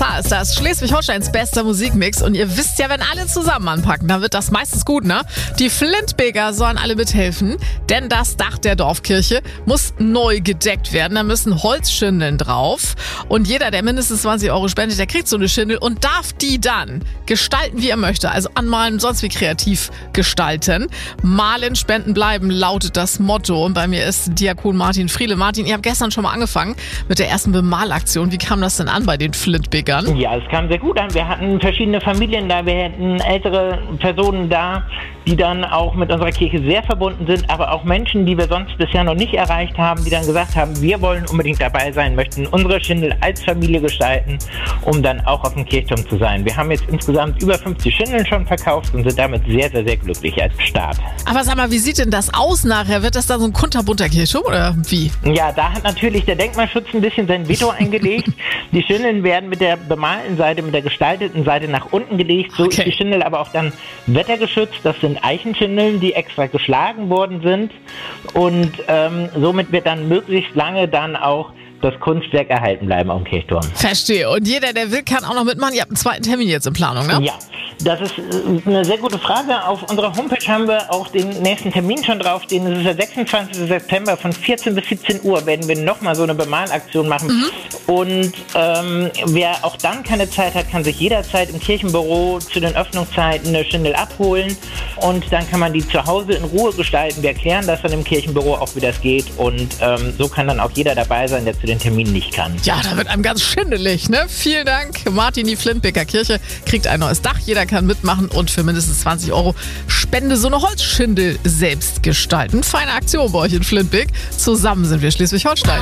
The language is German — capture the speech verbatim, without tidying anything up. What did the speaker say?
Stars, das ist Schleswig-Holsteins bester Musikmix. Und ihr wisst ja, wenn alle zusammen anpacken, dann wird das meistens gut, ne? Die Flintbeker sollen alle mithelfen, denn das Dach der Dorfkirche muss neu gedeckt werden. Da müssen Holzschindeln drauf. Und jeder, der mindestens zwanzig Euro spendet, der kriegt so eine Schindel und darf die dann gestalten, wie er möchte. Also anmalen, sonst wie kreativ gestalten. Malen, Spenden bleiben, lautet das Motto. Und bei mir ist Diakon Martin Friele. Martin, ihr habt gestern schon mal angefangen mit der ersten Bemalaktion. Wie kam das denn an bei den Flintbekern? Ja, es kam sehr gut an. Wir hatten verschiedene Familien da, wir hatten ältere Personen da, die dann auch mit unserer Kirche sehr verbunden sind, aber auch Menschen, die wir sonst bisher noch nicht erreicht haben, die dann gesagt haben, wir wollen unbedingt dabei sein, möchten unsere Schindel als Familie gestalten, um dann auch auf dem Kirchturm zu sein. Wir haben jetzt insgesamt über fünfzig Schindeln schon verkauft und sind damit sehr, sehr, sehr glücklich als Start. Aber sag mal, wie sieht denn das aus nachher? Wird das dann so ein kunterbunter Kirchturm oder wie? Ja, da hat natürlich der Denkmalschutz ein bisschen sein Veto eingelegt. Die Schindeln werden mit der bemalten Seite, mit der gestalteten Seite nach unten gelegt. So Okay. ist die Schindel aber auch dann wettergeschützt. Das sind Eichenschindeln, die extra geschlagen worden sind. Und ähm, somit wird dann möglichst lange dann auch das Kunstwerk erhalten bleiben am Kirchturm. Verstehe. Und jeder, der will, kann auch noch mitmachen. Ihr habt einen zweiten Termin jetzt in Planung, ne? Ja, das ist äh, eine sehr gute Frage. Auf unserer Homepage haben wir auch den nächsten Termin schon draufstehen. Das ist der sechsundzwanzigsten September von vierzehn bis siebzehn Uhr werden wir nochmal so eine Bemalaktion machen. Mhm. Und ähm, wer auch dann keine Zeit hat, kann sich jederzeit im Kirchenbüro zu den Öffnungszeiten eine Schindel abholen. Und dann kann man die zu Hause in Ruhe gestalten. Wir erklären das dann im Kirchenbüro auch, wie das geht. Und ähm, so kann dann auch jeder dabei sein, der zu den Termin nicht kann. Ja, da wird einem ganz schindelig, ne? Vielen Dank. Martin, die Flintbeker Kirche kriegt ein neues Dach. Jeder kann mitmachen und für mindestens zwanzig Euro Spende so eine Holzschindel selbst gestalten. Feine Aktion bei euch in Flintbeck. Zusammen sind wir Schleswig-Holstein.